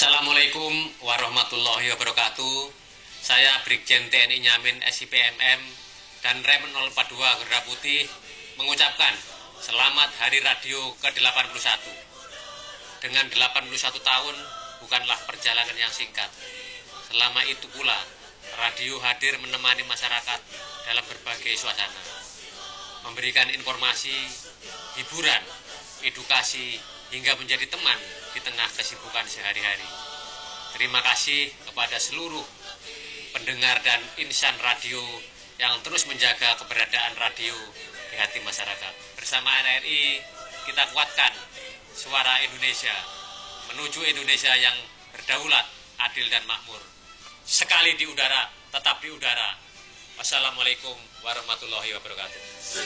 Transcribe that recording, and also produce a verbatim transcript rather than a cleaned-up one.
Assalamualaikum warahmatullahi wabarakatuh. Saya Brigjen T N I Nyamin S I P M M dan Rem nol empat dua Garuda Putih mengucapkan selamat Hari Radio ke delapan puluh satu. Dengan delapan puluh satu tahun bukanlah perjalanan yang singkat. Selama itu pula, radio hadir menemani masyarakat dalam berbagai suasana, memberikan informasi, hiburan, edukasi, hingga menjadi teman di tengah kesibukan sehari-hari. Terima kasih kepada seluruh pendengar dan insan radio yang terus menjaga keberadaan radio di hati masyarakat. Bersama N R I, kita kuatkan suara Indonesia menuju Indonesia yang berdaulat, adil dan makmur. Sekali di udara, tetap di udara. Wassalamualaikum warahmatullahi wabarakatuh.